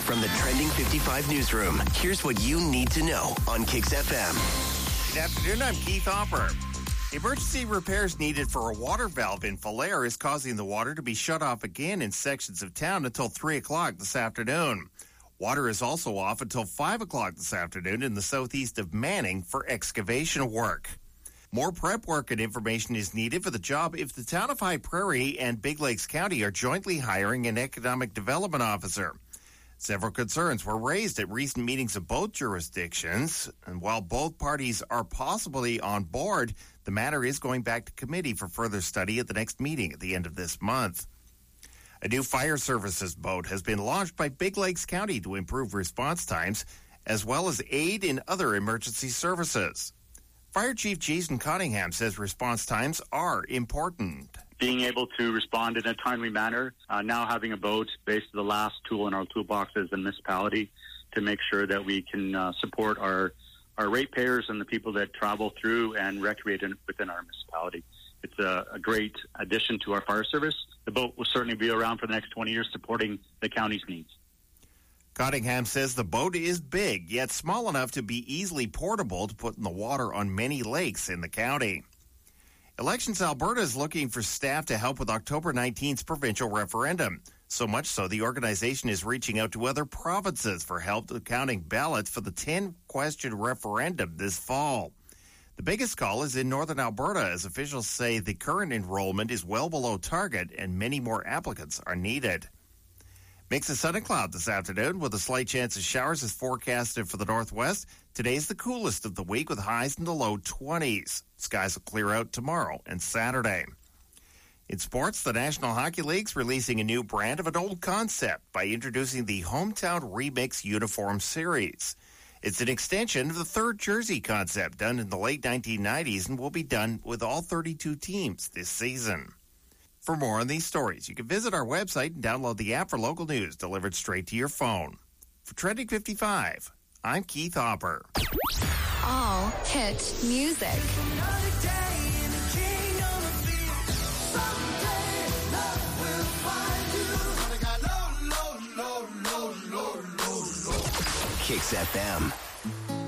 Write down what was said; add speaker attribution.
Speaker 1: From the Trending 55 newsroom, here's what you need to know on Kicks FM.
Speaker 2: Good afternoon, I'm Keith Hopper. Emergency repairs needed for a water valve in Falher is causing the water to be shut off again in sections of town until 3 o'clock this afternoon. Water is also off until 5 o'clock this afternoon in the southeast of Manning for excavation work. More prep work and information is needed for the job if the town of High Prairie and Big Lakes County are jointly hiring an economic development officer. Several concerns were raised at recent meetings of both jurisdictions, and while both parties are possibly on board, the matter is going back to committee for further study at the next meeting at the end of this month. A new fire services boat has been launched by Big Lakes County to improve response times, as well as aid in other emergency services. Fire Chief Jason Cottingham says response times are important.
Speaker 3: Being able to respond in a timely manner, now having a boat basically the last tool in our toolbox as a municipality to make sure that we can support our ratepayers and the people that travel through and recreate within our municipality. It's a great addition to our fire service. The boat will certainly be around for the next 20 years supporting the county's needs.
Speaker 2: Cottingham says the boat is big, yet small enough to be easily portable to put in the water on many lakes in the county. Elections Alberta is looking for staff to help with October 19th's provincial referendum. So much so, the organization is reaching out to other provinces for help with counting ballots for the 10-question referendum this fall. The biggest call is in northern Alberta, as officials say the current enrollment is well below target and many more applicants are needed. Mix of sun and cloud this afternoon with a slight chance of showers is forecasted for the northwest. Today's the coolest of the week with highs in the low 20s. Skies will clear out tomorrow and Saturday. In sports, the National Hockey League's releasing a new brand of an old concept by introducing the Hometown Remix Uniform Series. It's an extension of the third jersey concept done in the late 1990s and will be done with all 32 teams this season. For more on these stories, you can visit our website and download the app for local news delivered straight to your phone. For Trending 55, I'm Keith Hopper.
Speaker 4: All hit music.
Speaker 1: Kicks FM.